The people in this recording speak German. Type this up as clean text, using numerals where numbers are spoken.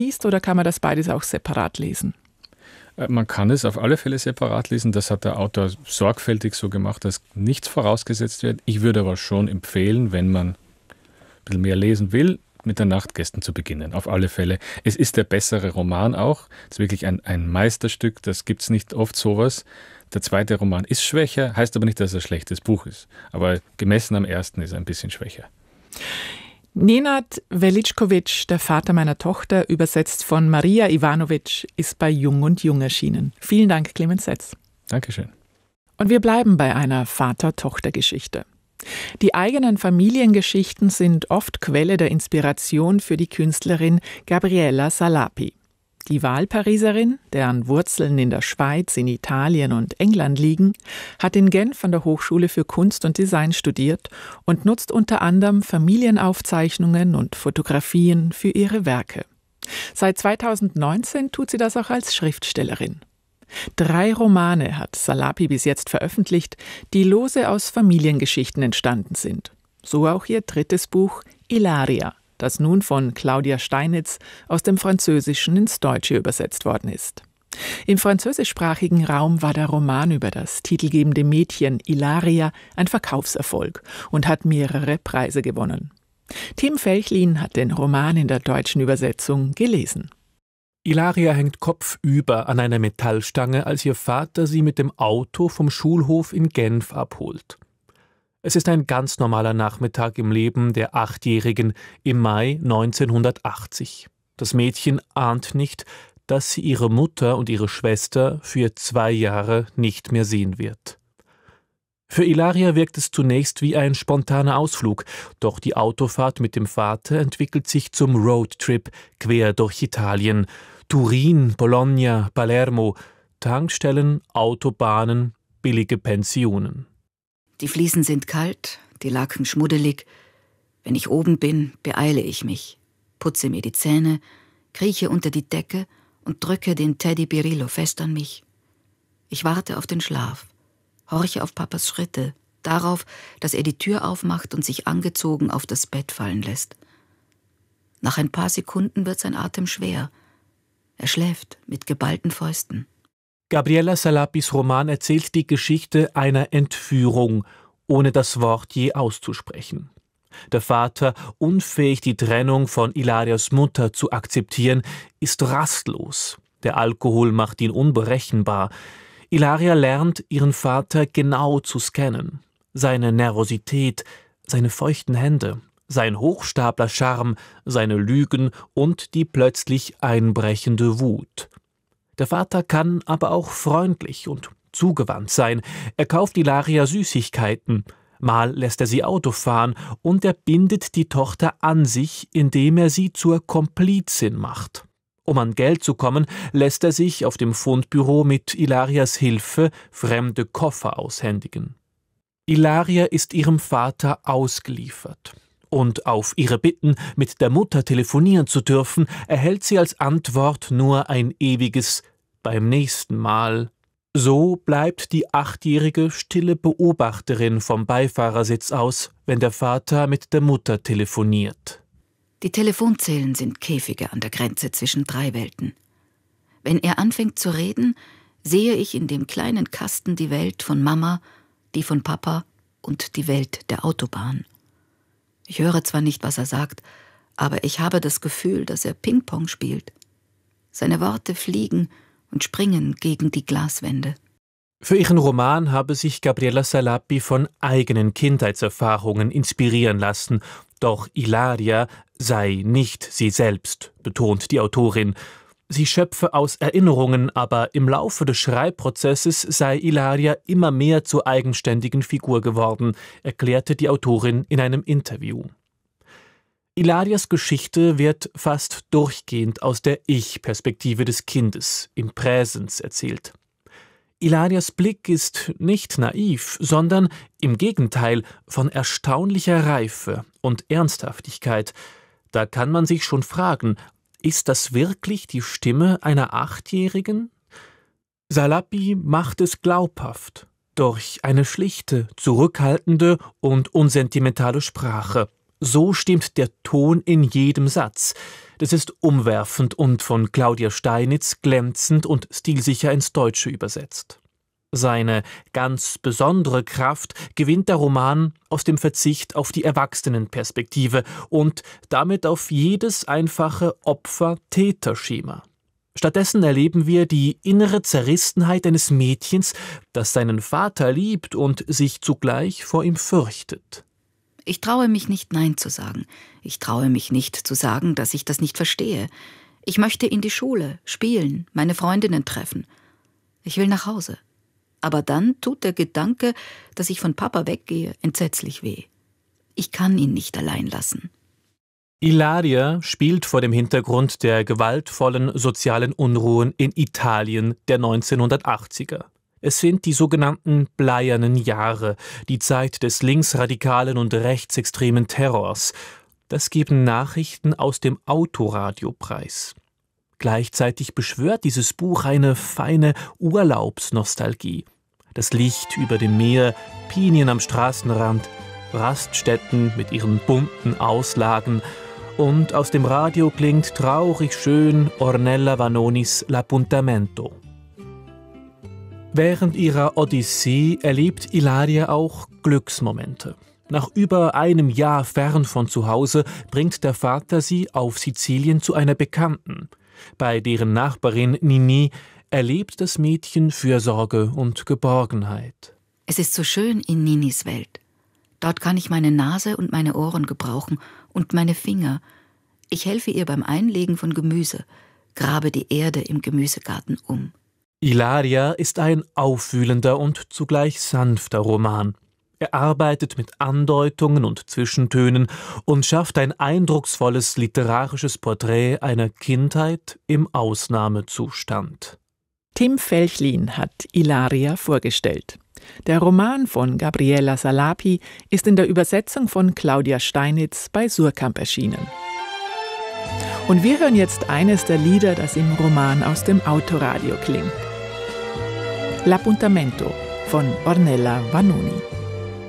liest, oder kann man das beides auch separat lesen? Man kann es auf alle Fälle separat lesen. Das hat der Autor sorgfältig so gemacht, dass nichts vorausgesetzt wird. Ich würde aber schon empfehlen, wenn man ein bisschen mehr lesen will, mit der Nachtgästen zu beginnen. Auf alle Fälle. Es ist der bessere Roman auch. Es ist wirklich ein Meisterstück. Das gibt es nicht oft sowas. Der zweite Roman ist schwächer, heißt aber nicht, dass es ein schlechtes Buch ist. Aber gemessen am ersten ist er ein bisschen schwächer. Nenad Veličković, der Vater meiner Tochter, übersetzt von Maria Ivanovic, ist bei Jung und Jung erschienen. Vielen Dank, Clemens Setz. Dankeschön. Und wir bleiben bei einer Vater-Tochter-Geschichte. Die eigenen Familiengeschichten sind oft Quelle der Inspiration für die Künstlerin Gabriella Salapi. Die Wahlpariserin, deren Wurzeln in der Schweiz, in Italien und England liegen, hat in Genf an der Hochschule für Kunst und Design studiert und nutzt unter anderem Familienaufzeichnungen und Fotografien für ihre Werke. Seit 2019 tut sie das auch als Schriftstellerin. 3 Romane hat Salapi bis jetzt veröffentlicht, die lose aus Familiengeschichten entstanden sind. So auch ihr 3. Buch Ilaria, das nun von Claudia Steinitz aus dem Französischen ins Deutsche übersetzt worden ist. Im französischsprachigen Raum war der Roman über das titelgebende Mädchen Ilaria ein Verkaufserfolg und hat mehrere Preise gewonnen. Tim Felchlin hat den Roman in der deutschen Übersetzung gelesen. Ilaria hängt kopfüber an einer Metallstange, als ihr Vater sie mit dem Auto vom Schulhof in Genf abholt. Es ist ein ganz normaler Nachmittag im Leben der 8-Jährigen im Mai 1980. Das Mädchen ahnt nicht, dass sie ihre Mutter und ihre Schwester für 2 Jahre nicht mehr sehen wird. Für Ilaria wirkt es zunächst wie ein spontaner Ausflug, doch die Autofahrt mit dem Vater entwickelt sich zum Roadtrip quer durch Italien. Turin, Bologna, Palermo, Tankstellen, Autobahnen, billige Pensionen. Die Fliesen sind kalt, die Laken schmuddelig. Wenn ich oben bin, beeile ich mich, putze mir die Zähne, krieche unter die Decke und drücke den Teddy Birillo fest an mich. Ich warte auf den Schlaf, horche auf Papas Schritte, darauf, dass er die Tür aufmacht und sich angezogen auf das Bett fallen lässt. Nach ein paar Sekunden wird sein Atem schwer. Er schläft mit geballten Fäusten. Gabriella Salapis Roman erzählt die Geschichte einer Entführung, ohne das Wort je auszusprechen. Der Vater, unfähig die Trennung von Ilarias Mutter zu akzeptieren, ist rastlos. Der Alkohol macht ihn unberechenbar. Ilaria lernt, ihren Vater genau zu scannen. Seine Nervosität, seine feuchten Hände, sein Hochstapler-Charme, seine Lügen und die plötzlich einbrechende Wut. Der Vater kann aber auch freundlich und zugewandt sein. Er kauft Ilaria Süßigkeiten. Mal lässt er sie Auto fahren und er bindet die Tochter an sich, indem er sie zur Komplizin macht. Um an Geld zu kommen, lässt er sich auf dem Fundbüro mit Ilarias Hilfe fremde Koffer aushändigen. Ilaria ist ihrem Vater ausgeliefert. Und auf ihre Bitten, mit der Mutter telefonieren zu dürfen, erhält sie als Antwort nur ein ewiges »beim nächsten Mal«. So bleibt die 8-jährige stille Beobachterin vom Beifahrersitz aus, wenn der Vater mit der Mutter telefoniert. Die Telefonzellen sind Käfige an der Grenze zwischen 3 Welten. Wenn er anfängt zu reden, sehe ich in dem kleinen Kasten die Welt von Mama, die von Papa und die Welt der Autobahn. Ich höre zwar nicht, was er sagt, aber ich habe das Gefühl, dass er Ping-Pong spielt. Seine Worte fliegen und springen gegen die Glaswände. Für ihren Roman habe sich Gabriella Salapi von eigenen Kindheitserfahrungen inspirieren lassen, doch Ilaria sei nicht sie selbst, betont die Autorin. Sie schöpfe aus Erinnerungen, aber im Laufe des Schreibprozesses sei Ilaria immer mehr zur eigenständigen Figur geworden, erklärte die Autorin in einem Interview. Ilarias Geschichte wird fast durchgehend aus der Ich-Perspektive des Kindes, im Präsens, erzählt. Ilarias Blick ist nicht naiv, sondern im Gegenteil von erstaunlicher Reife und Ernsthaftigkeit. Da kann man sich schon fragen, ist das wirklich die Stimme einer 8-Jährigen? Salapi macht es glaubhaft, durch eine schlichte, zurückhaltende und unsentimentale Sprache. So stimmt der Ton in jedem Satz. Das ist umwerfend und von Claudia Steinitz glänzend und stilsicher ins Deutsche übersetzt. Seine ganz besondere Kraft gewinnt der Roman aus dem Verzicht auf die Erwachsenenperspektive und damit auf jedes einfache Opfer-Täter-Schema. Stattdessen erleben wir die innere Zerrissenheit eines Mädchens, das seinen Vater liebt und sich zugleich vor ihm fürchtet. Ich traue mich nicht, Nein zu sagen. Ich traue mich nicht zu sagen, dass ich das nicht verstehe. Ich möchte in die Schule, spielen, meine Freundinnen treffen. Ich will nach Hause. Aber dann tut der Gedanke, dass ich von Papa weggehe, entsetzlich weh. Ich kann ihn nicht allein lassen. Ilaria spielt vor dem Hintergrund der gewaltvollen sozialen Unruhen in Italien der 1980er. Es sind die sogenannten bleiernen Jahre, die Zeit des linksradikalen und rechtsextremen Terrors. Das geben Nachrichten aus dem Autoradio preis. Gleichzeitig beschwört dieses Buch eine feine Urlaubsnostalgie. Das Licht über dem Meer, Pinien am Straßenrand, Raststätten mit ihren bunten Auslagen und aus dem Radio klingt traurig schön Ornella Vanonis L'Appuntamento. Während ihrer Odyssee erlebt Ilaria auch Glücksmomente. Nach über einem Jahr fern von zu Hause bringt der Vater sie auf Sizilien zu einer Bekannten. Bei deren Nachbarin Nini erlebt das Mädchen Fürsorge und Geborgenheit. Es ist so schön in Ninis Welt. Dort kann ich meine Nase und meine Ohren gebrauchen und meine Finger. Ich helfe ihr beim Einlegen von Gemüse, grabe die Erde im Gemüsegarten um. Ilaria ist ein aufwühlender und zugleich sanfter Roman. Er arbeitet mit Andeutungen und Zwischentönen und schafft ein eindrucksvolles literarisches Porträt einer Kindheit im Ausnahmezustand. Tim Felchlin hat Ilaria vorgestellt. Der Roman von Gabriela Salapi ist in der Übersetzung von Claudia Steinitz bei Suhrkamp erschienen. Und wir hören jetzt eines der Lieder, das im Roman aus dem Autoradio klingt. L'Appuntamento von Ornella Vanoni.